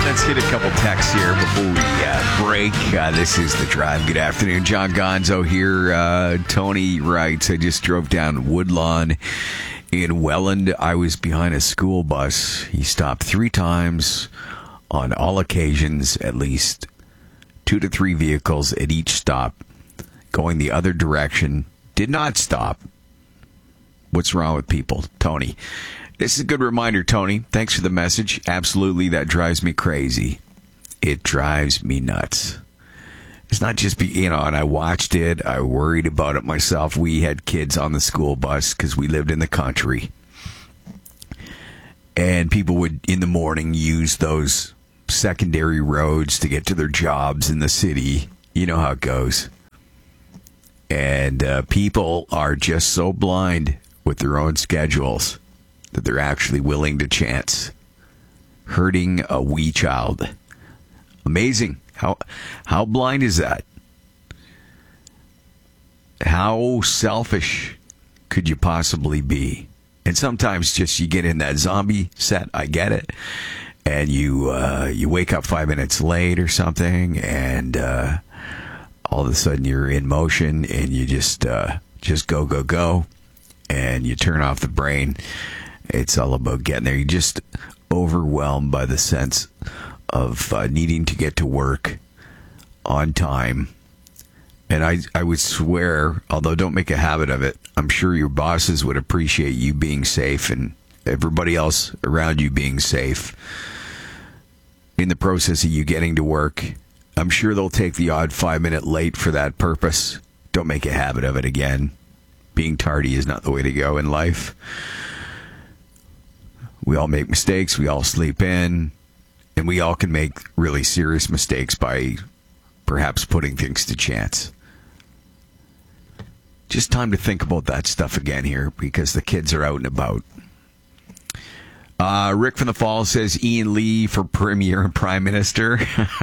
Let's get a couple texts here before we break. This is The Drive. Good afternoon. John Gonzo here. Tony writes, I just drove down Woodlawn in Welland. I was behind a school bus. He stopped 3 times on all occasions, at least 2 to 3 vehicles at each stop going the other direction. Did not stop. What's wrong with people? Tony. This is a good reminder, Tony. Thanks for the message. Absolutely, that drives me crazy. It drives me nuts. It's not just, and I watched it. I worried about it myself. We had kids on the school bus because we lived in the country. And people would, in the morning, use those secondary roads to get to their jobs in the city. You know how it goes. And people are just so blind with their own schedules that they're actually willing to chance hurting a wee child. Amazing. How blind is that? How selfish could you possibly be? And sometimes just you get in that zombie set, I get it, and you wake up 5 minutes late or something, and all of a sudden you're in motion, and you just go, and you turn off the brain. It's all about getting there. You're just overwhelmed by the sense of needing to get to work on time. And I would swear, although don't make a habit of it, I'm sure your bosses would appreciate you being safe and everybody else around you being safe in the process of you getting to work. I'm sure they'll take the odd 5 minute late for that purpose. Don't make a habit of it again. Being tardy is not the way to go in life. We all make mistakes. We all sleep in. And we all can make really serious mistakes by perhaps putting things to chance. Just time to think about that stuff again here because the kids are out and about. Rick from the Falls says Ian Lee for Premier and Prime Minister.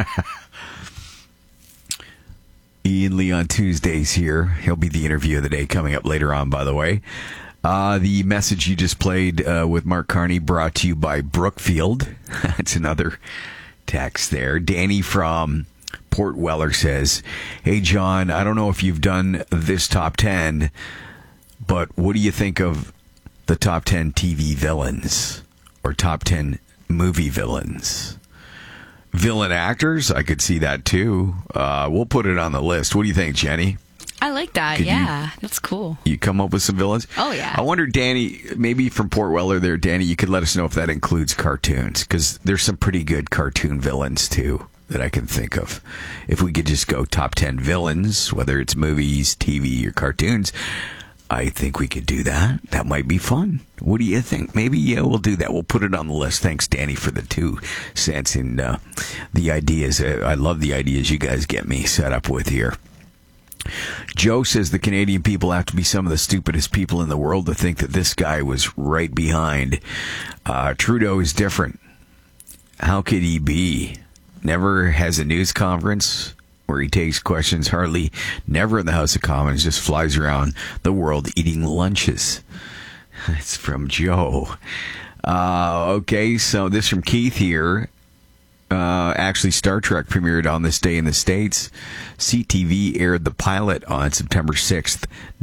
Ian Lee on Tuesdays here. He'll be the interview of the day coming up later on, by the way. The message you just played with Mark Carney brought to you by Brookfield. That's another text there. Danny from Port Weller says, hey, John, I don't know if you've done this top 10, but what do you think of the top 10 TV villains or top 10 movie villains? Villain actors? I could see that, too. We'll put it on the list. What do you think, Jenny? I like that. That's cool. You come up with some villains? Oh, yeah. I wonder, Danny, maybe from Port Weller there, Danny, you could let us know if that includes cartoons, because there's some pretty good cartoon villains, too, that I can think of. If we could just go top 10 villains, whether it's movies, TV, or cartoons, I think we could do that. That might be fun. What do you think? Maybe we'll do that. We'll put it on the list. Thanks, Danny, for the 2 cents in the ideas. I love the ideas you guys get me set up with here. Joe says the Canadian people have to be some of the stupidest people in the world to think that this guy was right behind. Trudeau is different. How could he be? Never has a news conference where he takes questions, hardly never in the House of Commons, just flies around the world eating lunches. It's from Joe. Okay, so this from Keith here. Actually, Star Trek premiered on this day in the States. CTV aired the pilot on September 6th,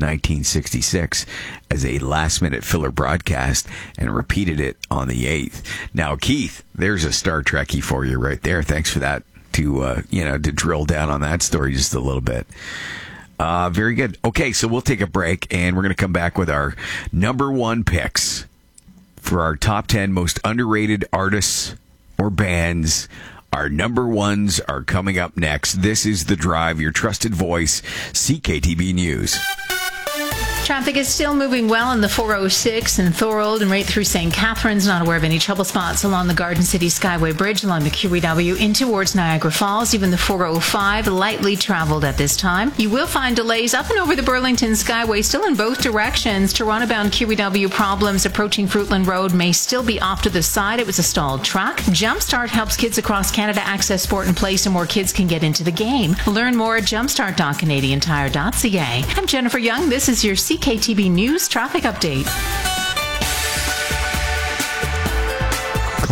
1966, as a last-minute filler broadcast and repeated it on the 8th. Now, Keith, there's a Star Trekkie for you right there. Thanks for that, to drill down on that story just a little bit. Very good. Okay, so we'll take a break, and we're going to come back with our number 1 picks for our top 10 most underrated artists or bands. Our number 1s are coming up next. This is The Drive, your trusted voice, CKTB News. Traffic is still moving well in the 406 in Thorold and right through St. Catharines. Not aware of any trouble spots along the Garden City Skyway Bridge along the QEW in towards Niagara Falls. Even the 405 lightly traveled at this time. You will find delays up and over the Burlington Skyway still in both directions. Toronto-bound QEW problems approaching Fruitland Road may still be off to the side. It was a stalled track. Jumpstart helps kids across Canada access sport and play so more kids can get into the game. Learn more at jumpstart.canadiantire.ca. I'm Jennifer Young. This is your CKTB News Traffic Update.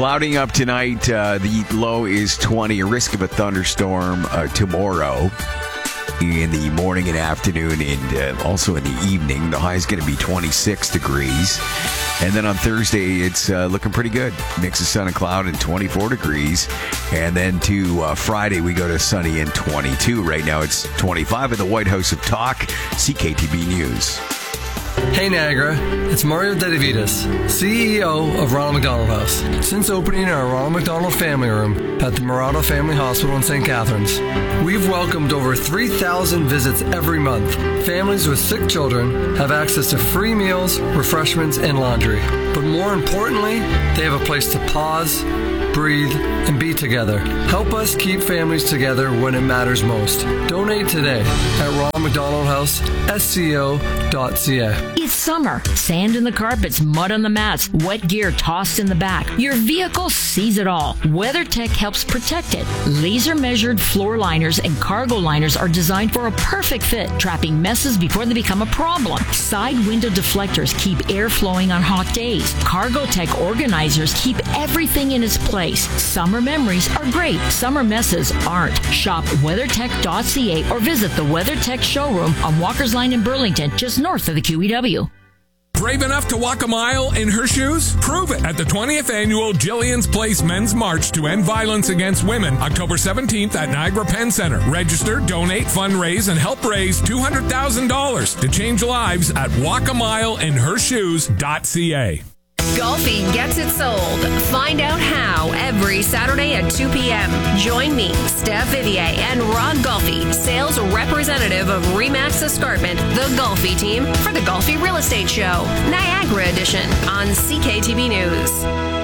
Clouding up tonight. The low is 20. A risk of a thunderstorm tomorrow in the morning and afternoon, and also in the evening. The high is going to be 26 degrees. And then on Thursday, it's looking pretty good. Mix of sun and cloud and 24 degrees. And then to Friday, we go to sunny and 22. Right now, it's 25 at the White House of Talk. CKTB News. Hey Niagara, it's Mario Dedivitas, CEO of Ronald McDonald House. Since opening our Ronald McDonald Family Room at the Murado Family Hospital in St. Catharines, we've welcomed over 3,000 visits every month. Families with sick children have access to free meals, refreshments, and laundry. But more importantly, they have a place to pause, breathe, and be together. Help us keep families together when it matters most. Donate today at Ronald McDonald House, SCO.ca. It's summer. Sand in the carpets, mud on the mats, wet gear tossed in the back. Your vehicle sees it all. WeatherTech helps protect it. Laser-measured floor liners and cargo liners are designed for a perfect fit, trapping messes before they become a problem. Side window deflectors keep air flowing on hot days. Cargotech organizers keep everything in its place. Summer memories are great. Summer messes aren't. Shop WeatherTech.ca or visit the WeatherTech showroom on Walker's Line in Burlington, just north of the QEW. Brave enough to walk a mile in her shoes? Prove it at the 20th annual Jillian's Place Men's March to End Violence Against Women, October 17th at Niagara Penn Center. Register, donate, fundraise, and help raise $200,000 to change lives at walkamileinhershoes.ca. Golfi gets it sold. Find out how every Saturday at 2 p.m. Join me, Steph Vivier, and Rod Golfi, sales representative of Remax Escarpment, the Golfi team, for the Golfi Real Estate Show, Niagara Edition on CKTB News.